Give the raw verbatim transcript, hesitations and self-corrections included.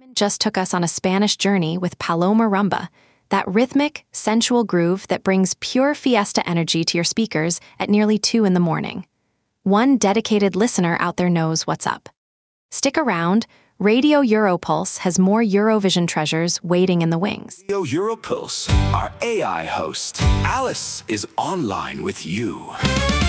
Just took us on a Spanish journey with Paloma Rumba, that rhythmic, sensual groove that brings pure fiesta energy to your speakers at nearly two in the morning. One dedicated listener out there knows what's up. Stick around, Radio Europulse has more Eurovision treasures waiting in the wings. Radio Europulse, our A I host, Alice, is online with you.